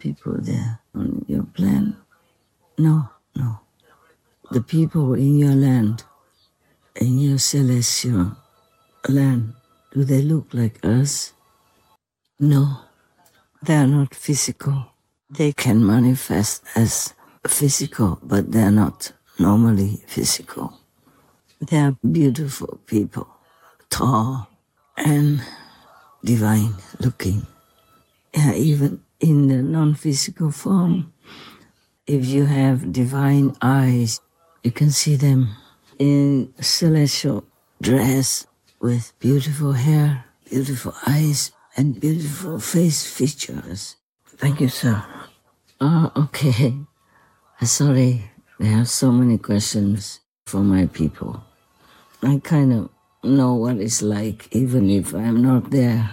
people there on your planet? No, no. The people in your land, in your celestial land, do they look like us? No, they are not physical. They can manifest as physical, but they are not normally physical. They are beautiful people, tall and divine looking. Yeah, even in the non-physical form, if you have divine eyes, you can see them in celestial dress with beautiful hair, beautiful eyes, and beautiful face features. Thank you, sir. Oh, okay. Sorry, there are so many questions for my people. I kind of know what it's like, even if I'm not there.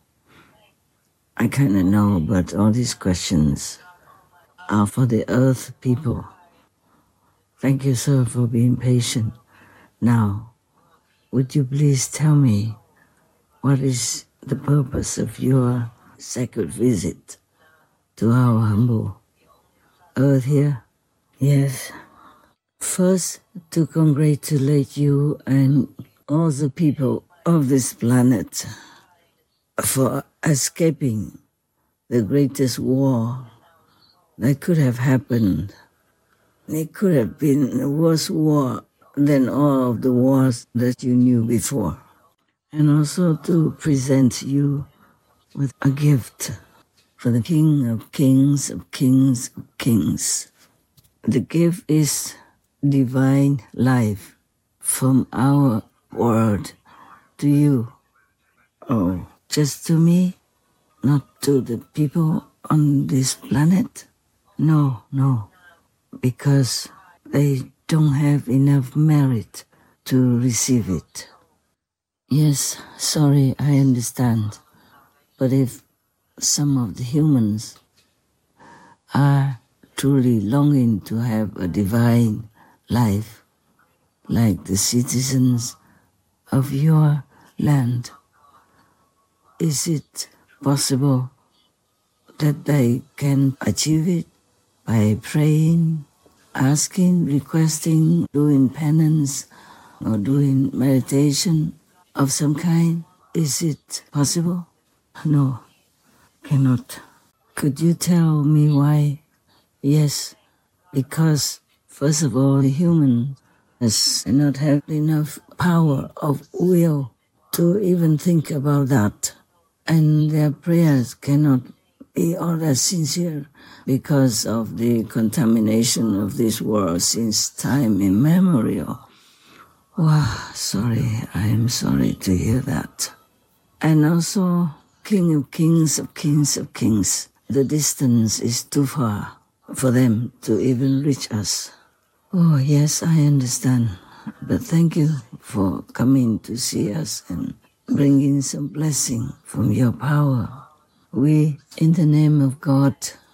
I kind of know, but all these questions are for the earth people. Thank you, sir, for being patient. Now, would you please tell me what is the purpose of your sacred visit to our humble earth here? Yes. First, to congratulate you and all the people of this planet for escaping the greatest war that could have happened. It could have been a worse war than all of the wars that you knew before. And also to present you with a gift for the King of Kings of Kings of Kings. The gift is divine life from our world to you. Oh, just to me? Not to the people on this planet? No, no, because they don't have enough merit to receive it. Yes, sorry, I understand. But if some of the humans are truly longing to have a divine life, like the citizens of your land, is it possible that they can achieve it by praying, asking, requesting, doing penance, or doing meditation of some kind? Is it possible? No, cannot. Could you tell me why? Yes, because first of all, the human does not have enough power of will to even think about that. And their prayers cannot be all that sincere because of the contamination of this world since time immemorial. Wow, sorry, I am sorry to hear that. And also, King of Kings of Kings of Kings, the distance is too far for them to even reach us. Oh, yes, I understand. But thank you for coming to see us and bringing some blessing from your power. We, in the name of God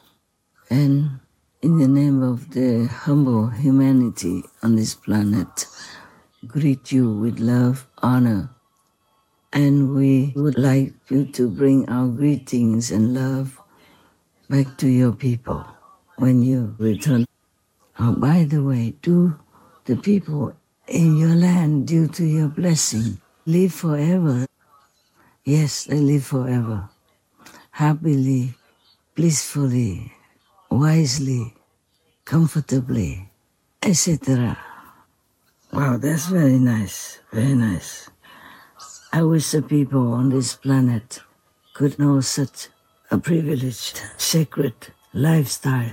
and in the name of the humble humanity on this planet, greet you with love, honor, and we would like you to bring our greetings and love back to your people when you return. Oh, by the way, do the people in your land, due to your blessing, live forever? Yes, they live forever. Happily, blissfully, wisely, comfortably, etc. Wow, that's very nice, very nice. I wish the people on this planet could know such a privileged, sacred lifestyle.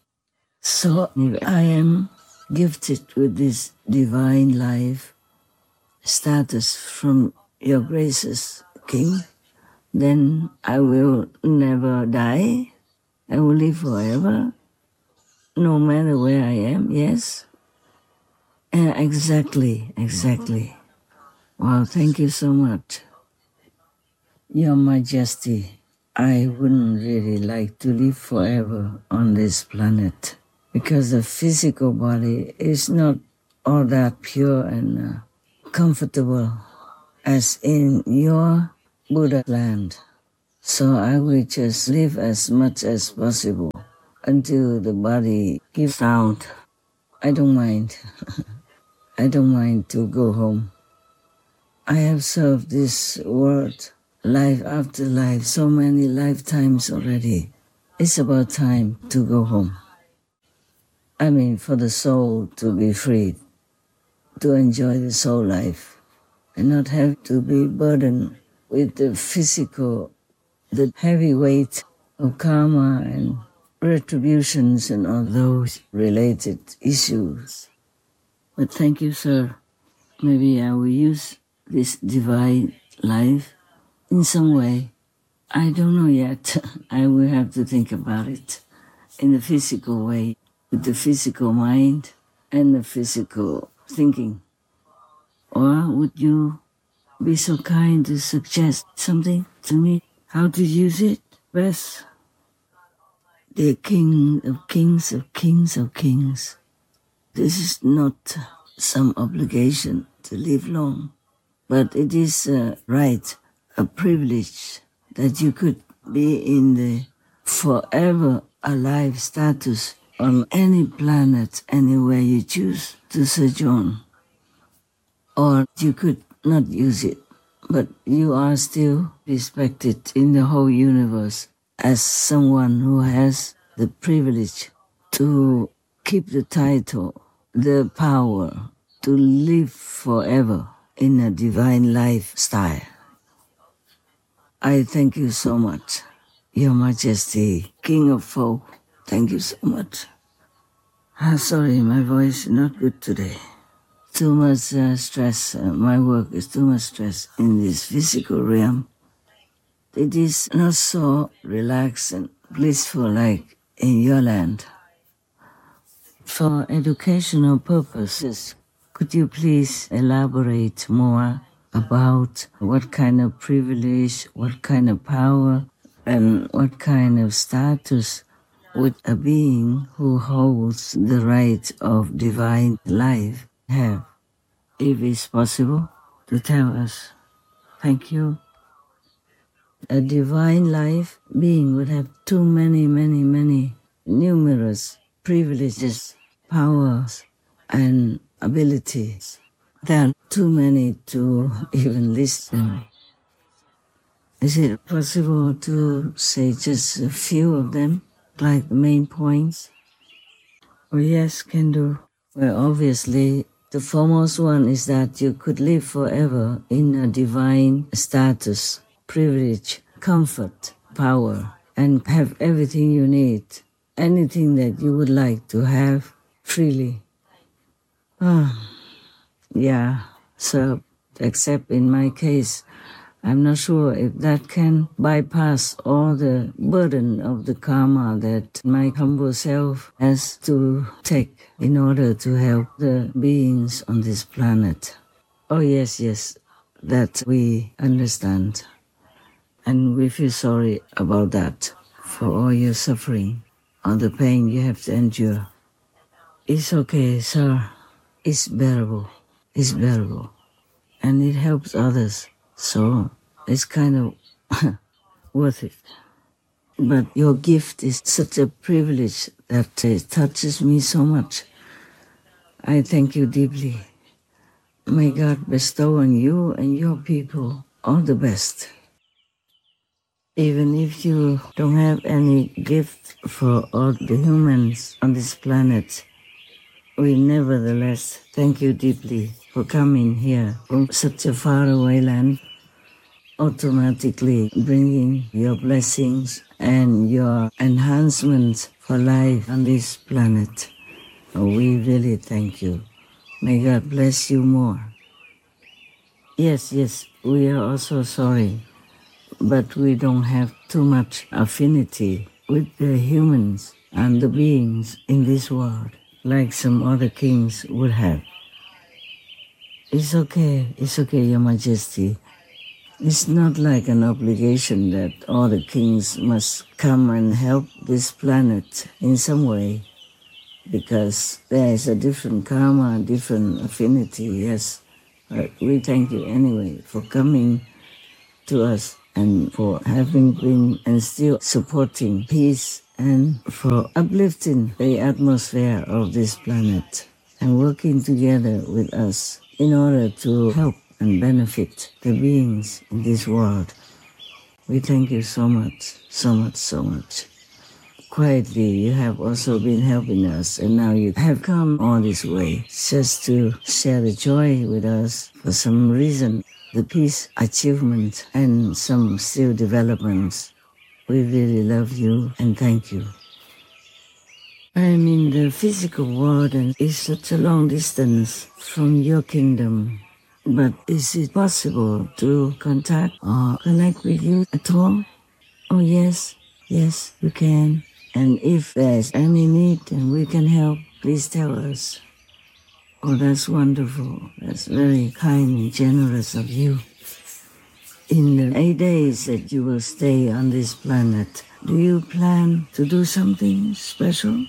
So if I am gifted with this divine life status from your gracious King, then I will never die. I will live forever, no matter where I am, yes? Exactly. Wow, thank you so much. Your Majesty, I wouldn't really like to live forever on this planet because the physical body is not all that pure and comfortable as in your Buddha land. So I will just live as much as possible until the body gives out. I don't mind. I don't mind to go home. I have served this world life after life, so many lifetimes already. It's about time to go home. I mean, for the soul to be free, to enjoy the soul life, and not have to be burdened with the physical, the heavy weight of karma and retributions and all those related issues. But thank you, sir. Maybe I will use this divine life in some way. I don't know yet. I will have to think about it in the physical way, with the physical mind and the physical thinking. Or would you be so kind to suggest something to me? How to use it best? The King of Kings of Kings of Kings. This is not some obligation to live long, but it is a right, a privilege that you could be in the forever alive status on any planet, anywhere you choose to sojourn. Or you could not use it, but you are still respected in the whole universe as someone who has the privilege to keep the title, the power to live forever in a divine lifestyle. I thank you so much, Your Majesty, King of Folk. Thank you so much. Sorry, my voice is not good today. Too much stress. My work is too much stress in this physical realm. It is not so relaxed and blissful like in your land. For educational purposes, could you please elaborate more about what kind of privilege, what kind of power, and what kind of status would a being who holds the right of divine life have? If it's possible to tell us. Thank you. A divine life being would have too many, numerous privileges, powers, and abilities. There are too many to even list them. Is it possible to say just a few of them, like the main points? Oh yes, can do. Well, obviously, the foremost one is that you could live forever in a divine status, privilege, comfort, power, and have everything you need, anything that you would like to have freely. Yeah, so except in my case, I'm not sure if that can bypass all the burden of the karma that my humble self has to take in order to help the beings on this planet. Oh yes, that we understand. And we feel sorry about that, for all your suffering, all the pain you have to endure. It's okay, sir. It's bearable. It's bearable. And it helps others. So it's kind of worth it. But your gift is such a privilege that it touches me so much. I thank you deeply. May God bestow on you and your people all the best. Even if you don't have any gift for all the humans on this planet, we nevertheless thank you deeply for coming here from such a faraway land, automatically bringing your blessings and your enhancements for life on this planet. We really thank you. May God bless you more. Yes, we are also sorry, but we don't have too much affinity with the humans and the beings in this world, like some other kings would have. It's okay, Your Majesty. It's not like an obligation that all the kings must come and help this planet in some way, because there is a different karma, different affinity, yes. But we thank you anyway for coming to us and for having been and still supporting peace and for uplifting the atmosphere of this planet and working together with us in order to help and benefit the beings in this world. We thank you so much, so much, so much. Quietly, you have also been helping us, and now you have come all this way just to share the joy with us for some reason, the peace achievement and some still developments. We really love you and thank you. I'm in the physical world and it's such a long distance from your kingdom. But is it possible to contact or connect with you at all? Oh yes, yes, you can. And if there's any need and we can help, please tell us. Oh, that's wonderful. That's very kind and generous of you. In the 8 days that you will stay on this planet, do you plan to do something special?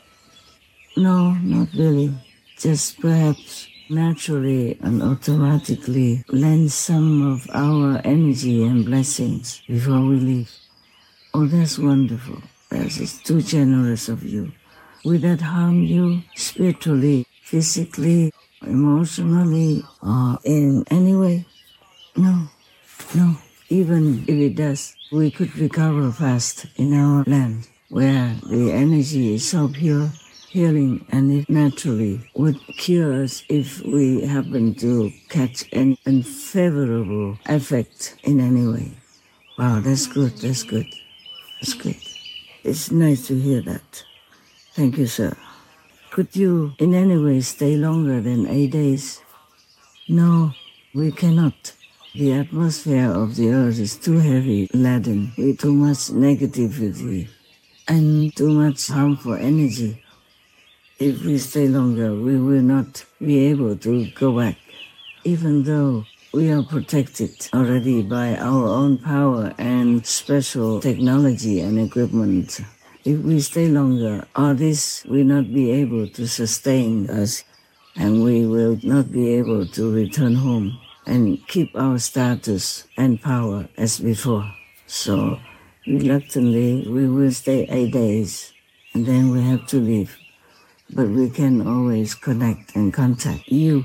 No, not really. Just perhaps naturally and automatically lend some of our energy and blessings before we leave. Oh, that's wonderful. That is too generous of you. Will that harm you spiritually, physically, emotionally, or in any way? No, no. Even if it does, we could recover fast in our land, where the energy is so pure, healing, and it naturally would cure us if we happen to catch an unfavorable effect in any way. Wow, that's good, that's good, that's good. It's nice to hear that. Thank you, sir. Could you in any way stay longer than 8 days? No, we cannot. The atmosphere of the earth is too heavy, laden with too much negativity and too much harmful energy. If we stay longer, we will not be able to go back, even though we are protected already by our own power and special technology and equipment. If we stay longer, all this will not be able to sustain us, and we will not be able to return home and keep our status and power as before. So, reluctantly, we will stay 8 days, and then we have to leave. But we can always connect and contact you.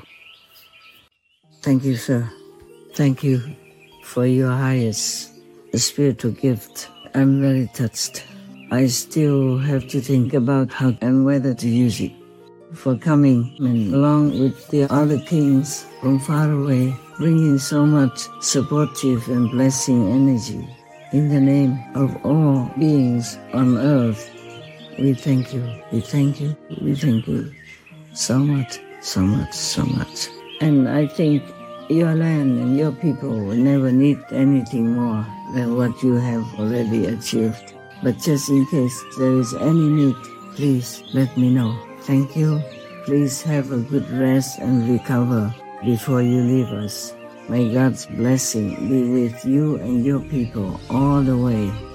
Thank you, sir. Thank you for your highest spiritual gift. I'm very touched. I still have to think about how and whether to use it. For coming and along with the other kings from far away, bringing so much supportive and blessing energy. In the name of all beings on earth, we thank you, we thank you, we thank you so much, so much, so much. And I think your land and your people will never need anything more than what you have already achieved. But just in case there is any need, please let me know. Thank you. Please have a good rest and recover before you leave us. May God's blessing be with you and your people all the way.